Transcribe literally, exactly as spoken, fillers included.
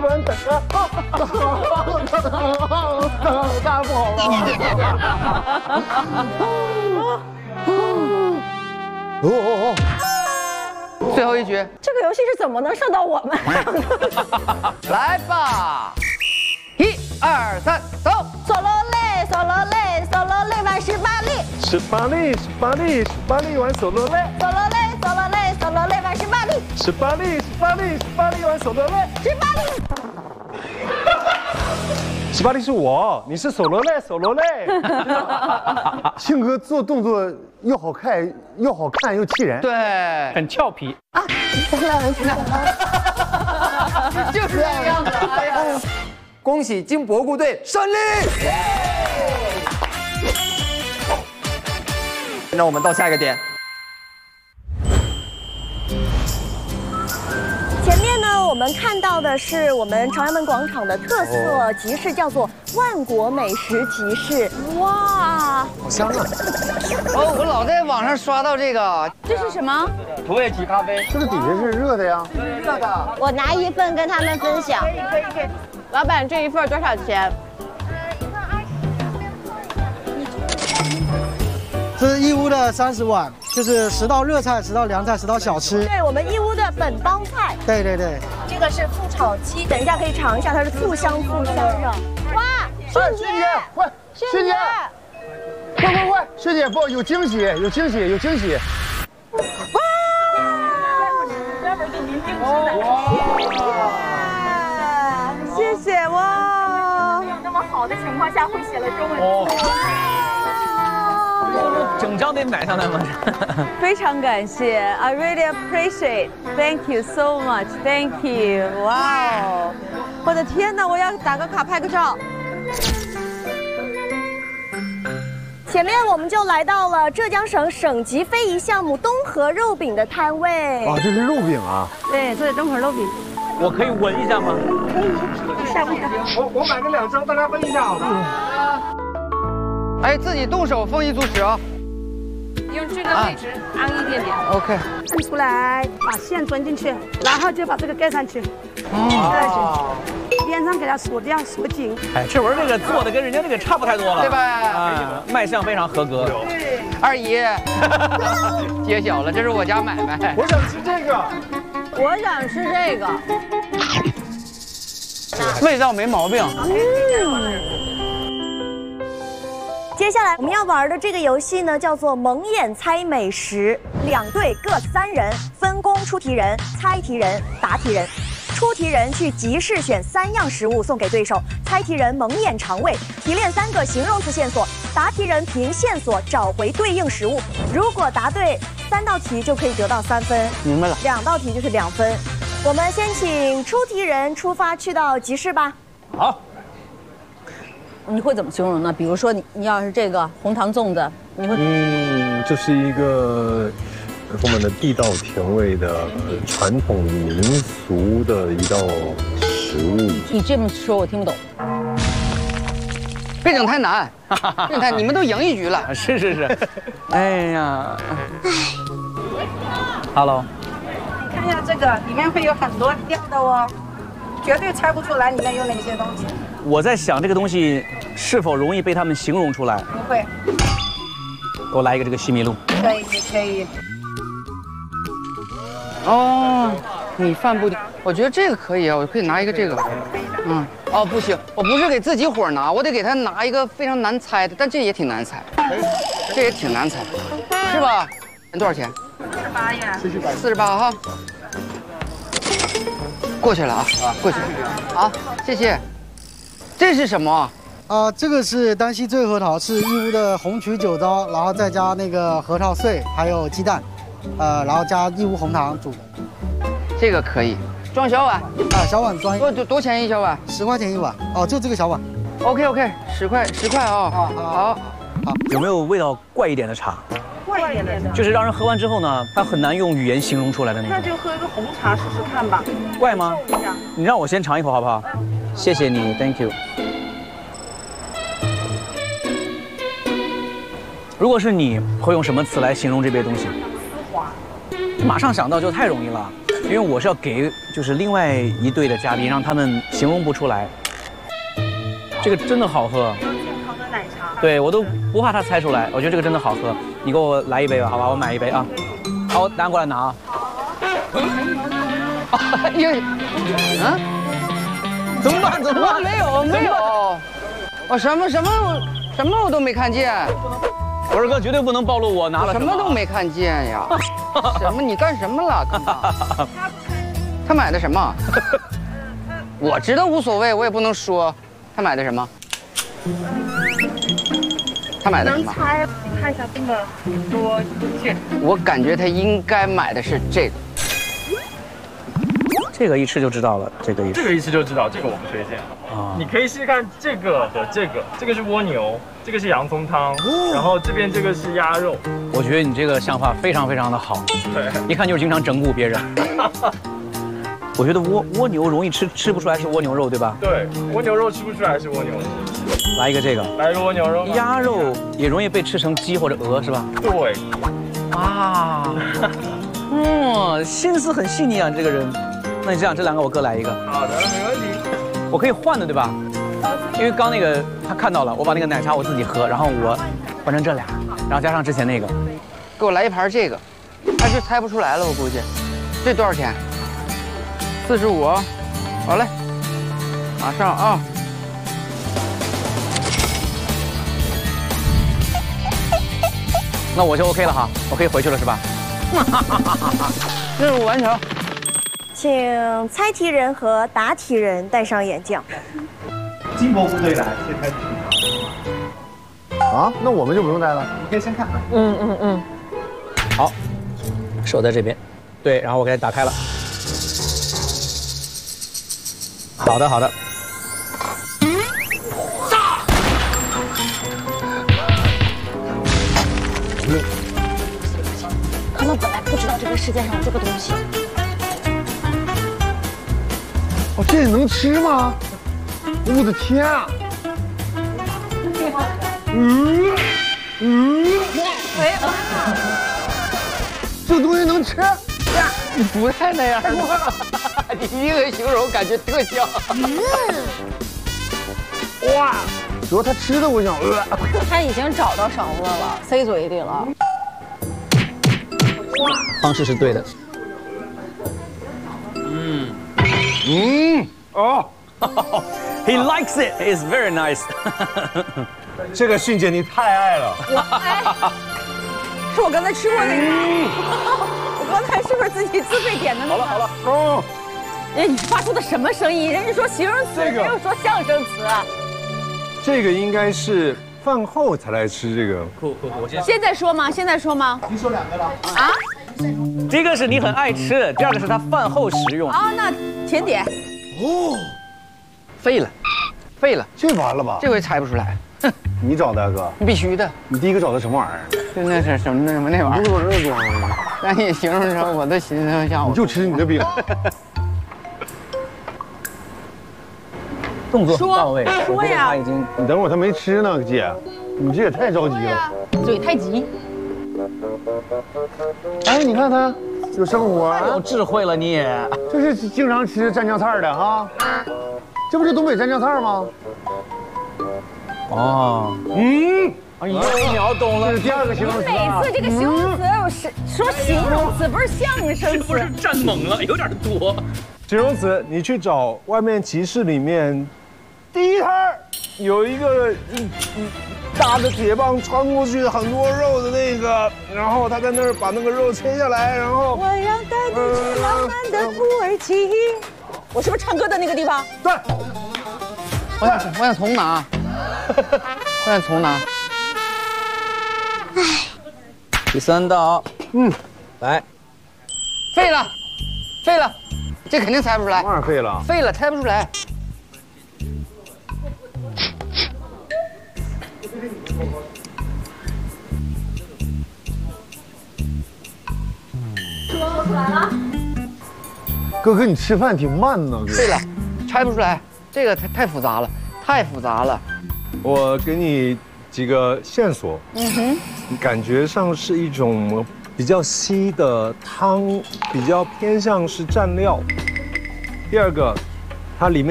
碗等啊！大家不好了！哦哦哦！最后一局， 这个游戏是怎么能上到我们？ 来吧！一二三，走！ 索罗类，索罗类，索罗类玩十八粒。 十八粒，十八粒，十八粒玩索罗类。 索罗类，索罗类，索罗类玩十八粒。 十八粒，十八粒，十八粒玩索罗类。 十八粒。 十八粒是我，你是索罗类，索罗类。庆哥做动作又好看，又好看又气人， 对， 很俏皮啊！咱俩人就是这个样子。哎呀，恭喜金蘑菇队胜利！那我们到下一个点。 前面呢，我们看到的是我们朝阳门广场的特色集市，叫做万国美食集市。哇， 好香啊！ 哦，我老在网上刷到这个， 这是什么？ 土耳其咖啡。 这个底下是热的呀， 热的。 我拿一份跟他们分享。可以可以可以。老板，这一份多少钱？ 这是义乌的三十碗，就是十道热菜、十道凉菜、十道小吃。 对，我们义乌的本帮菜。 对对对， 这个是醋炒鸡，等一下可以尝一下，它是醋香醋香的。哇，迅姐， 快，迅姐，快快快，迅姐不有惊喜，有惊喜，有惊喜。 哇！专门给您定制的。谢谢哇！没有那么好的情况下会写了中文字。 整张得买上来吗？ 非常感谢 ，I really appreciate. Thank you so much. Thank you. 哇哦！我的天哪，我要打个卡拍个照。前面我们就来到了浙江省省级非遗项目东河肉饼的摊位。 啊，这是肉饼啊！ 对，这是东河肉饼。 我可以闻一下吗？ 可以，下不下？ 我我买个两张，大家分一下好吧？ 哎，自己动手丰衣足食啊！ 用这个位置安一点点。 OK。 按出来，把线钻进去，然后就把这个盖上去。 哦。 边上给它锁掉，锁紧。 哎，志文这个做的跟人家这个差不太多了， 对吧？ 啊，卖相非常合格。 对。 二姨，揭晓了，这是我家买卖。 我想吃这个。 我想吃这个。 味道没毛病。 嗯。接下来我们要玩的这个游戏呢，叫做蒙眼猜美食。两队各三人，分工出题人、猜题人、答题人。出题人去集市选三样食物送给对手，猜题人蒙眼尝味，提炼三个形容词线索，答题人凭线索找回对应食物。如果答对三道题就可以得到三分， 明白了。 两道题就是两分。我们先请出题人出发去到集市吧。 好。 你会怎么形容呢？比如说你你要是这个红糖粽子，你会嗯，这是一个我们的地道甜味的传统民俗的一道食物。 你这么说我听不懂。 别整太难，别整太，你们都赢一局了。 是是是。哎呀。Hello。 你看一下这个，里面会有很多料的哦，绝对猜不出来里面有哪些东西。 我在想这个东西是否容易被他们形容出来？ 不会。 给我来一个这个西米露。 可以，可以。 哦，米饭布丁，我觉得这个可以啊，我可以拿一个这个。嗯，哦，不行，我不是给自己伙拿，我得给他拿一个非常难猜的，但这也挺难猜，这也挺难猜，是吧？多少钱？ 四十八呀。 四十八哈。过去了啊，过去。好，谢谢。这是什么？ 啊、呃，这个是丹溪醉核桃，是义乌的红曲酒糟，然后再加那个核桃碎，还有鸡蛋，呃，然后加义乌红糖煮的。 这个可以，装小碗。 啊，小碗装。 多多多钱一小碗？ 十块钱一碗。哦，就这个小碗。 OK OK， 十块十块啊。好，好， 好。 有没有味道怪一点的茶？ 怪一点的， 就是让人喝完之后呢，他很难用语言形容出来的那种。 那就喝一个红茶试试看吧。 怪吗？你让我先尝一口好不好？谢谢你 ，Thank you。如果是你，会用什么词来形容这杯东西？ 丝滑。 马上想到就太容易了。 因为我是要给就是另外一队的嘉宾，让他们形容不出来。这个真的好喝。 健康的奶茶。 对我都不怕他猜出来，我觉得这个真的好喝。你给我来一杯吧，好吧，我买一杯啊。好，我拿过来拿啊。 哎呀，啊？ 怎么办？怎么办？ 没有没有，我什么什么什么我都没看见。 我二哥绝对不能暴露我拿了什么都没看见呀！什么？你干什么了？刚刚他买的什么？我知道无所谓，我也不能说。他买的什么？他买的什么？ 能猜？你看一下这么多这。 我感觉他应该买的是这个。 这个一吃就知道了，这个一吃。 这个一吃就知道，这个我不推荐啊。你可以试试看这个和这个，这个是蜗牛，这个是洋葱汤，然后这边这个是鸭肉。 我觉得你这个想法非常非常的好， 对， 一看就是经常整蛊别人。我觉得蜗蜗牛容易吃吃不出来是蜗牛肉，对吧？ 对，蜗牛肉吃不出来是蜗牛肉。 来一个这个， 来一个蜗牛肉。 鸭肉也容易被吃成鸡或者鹅，是吧？ 对。 啊，嗯，心思很细腻啊，这个人。那你这样，这两个我各来一个。 好的，没问题。 我可以换的，对吧？因为刚那个他看到了，我把那个奶茶我自己喝，然后我换成这俩，然后加上之前那个， 给我来一盘这个，他是猜不出来了，我估计。这多少钱？四十五。好嘞，马上啊。 那我就 OK 了哈，我可以回去了是吧？ 任务完成。 请猜题人和答题人戴上眼镜。 金箔部队来，先开始。啊，那我们就不用戴了，你可以先看。 嗯嗯嗯。 好，手在这边，对，然后我给它打开了。好的，好的。 他们本来不知道这个世界上有这个东西。 哦，这能吃吗？我的天啊！嗯嗯， 哎， 这个东西能吃？ 你不太那样，你一个形容感觉特像。 哇！主要它吃的，我想，呃， 他已经找到勺子了，塞嘴里了。 方式是对的。嗯嗯哦 ，He likes it. It's very nice. 这个迅姐你太爱了。 我爱，是我刚才吃过那个。我刚才是不是自己自费点的那个？ 好了好了，哦。 哎，你发出的什么声音？人家说形容词，没有说象声词。 这个应该是饭后才来吃这个。 酷酷，我先。 现在说吗？现在说吗？ 你说两个了啊？ 第一个是你很爱吃，第二个是他饭后食用。 啊，那甜点。 哦， 废了，废了， 这完了吧？ 这回猜不出来。哼， 你找的哥？ 必须的。 你第一个找的什么玩意儿？ 就那是什么那什么那玩意儿？ 不是我这装的。 让你形容成我都寻思像我。 你就吃你的饼。 动作很到位， 说呀， 他已经。 你等会儿他没吃呢，姐，你这也太着急了。 嘴太急。 哎，你看他有生活， 有智慧了你也。 这是经常吃蘸酱菜的哈，这不是东北蘸酱菜吗？ 哦，嗯，哎呦，秒懂了。 这是第二个形容词。 每次这个形容词是说形容词，不是象声词。 不是站猛了，有点多。 形容词，你去找外面集市里面，第一摊有一个嗯嗯大的铁棒穿过去很多肉的那个，然后他在那儿把那个肉切下来，然后我要带你去浪漫的土耳其。我是不是唱歌的那个地方？ 对。 我想我想重拿，我想重拿。 唉，第三道，嗯，来， 废了，废了，这肯定猜不出来。 当然废了， 废了，猜不出来。 说出来了。 哥哥，你吃饭挺慢呢。 废了，猜不出来，这个太太复杂了，太复杂了。 我给你几个线索。嗯哼，感觉上是一种比较稀的汤比较偏向是蘸料。第二个，它里面